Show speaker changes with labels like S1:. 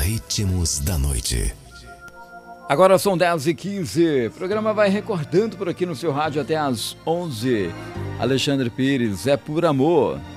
S1: Ritmos da Noite.
S2: Agora são 10h15. O programa vai recordando por aqui no seu rádio até às 11. Alexandre Pires, É Por Amor.